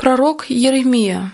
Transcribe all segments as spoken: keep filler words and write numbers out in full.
Пророк Иеремия.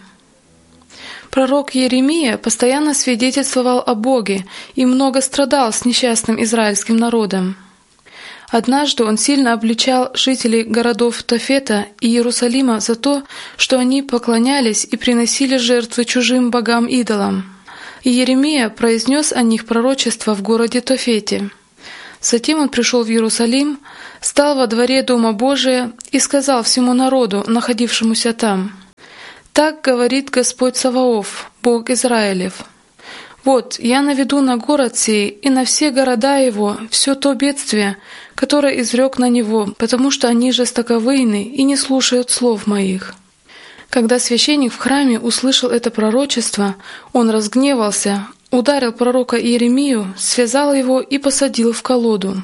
Пророк Иеремия постоянно свидетельствовал о Боге и много страдал с несчастным израильским народом. Однажды он сильно обличал жителей городов Тофета и Иерусалима за то, что они поклонялись и приносили жертвы чужим богам-идолам. И Иеремия произнес о них пророчество в городе Тофете. Затем он пришел в Иерусалим, стал во дворе Дома Божия и сказал всему народу, находившемуся там: «Так говорит Господь Саваоф, Бог Израилев: вот, я наведу на город сей и на все города его все то бедствие, которое изрек на него, потому что они жестоковыйны и не слушают слов моих». Когда священник в храме услышал это пророчество, он разгневался, ударил пророка Иеремию, связал его и посадил в колоду.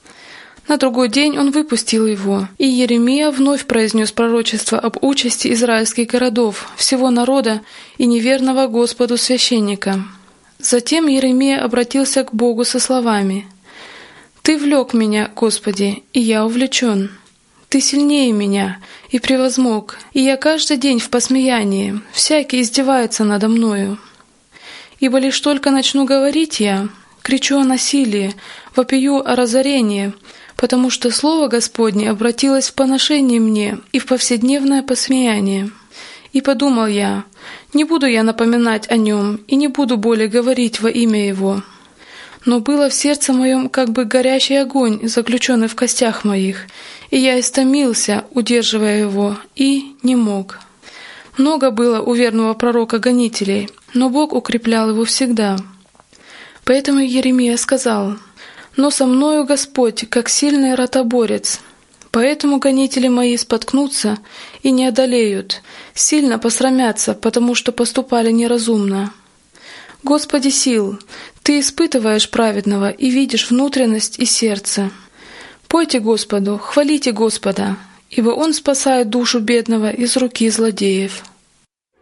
На другой день он выпустил его, и Иеремия вновь произнес пророчество об участи израильских городов, всего народа и неверного Господу священника. Затем Иеремия обратился к Богу со словами: «Ты влек меня, Господи, и я увлечен. Ты сильнее меня и превозмог, и я каждый день в посмеянии, всякий издевается надо мною. Ибо лишь только начну говорить я, кричу о насилии, вопию о разорении, потому что слово Господне обратилось в поношение мне и в повседневное посмеяние. И подумал я: не буду я напоминать о нем и не буду более говорить во имя его. Но было в сердце моем как бы горящий огонь, заключенный в костях моих, и я истомился, удерживая его, и не мог». Много было у верного пророка гонителей, но Бог укреплял его всегда. Поэтому Иеремия сказал: «Но со мною Господь, как сильный ротоборец. Поэтому гонители мои споткнутся и не одолеют, сильно посрамятся, потому что поступали неразумно. Господи сил, Ты испытываешь праведного и видишь внутренность и сердце. Пойте Господу, хвалите Господа, ибо Он спасает душу бедного из руки злодеев».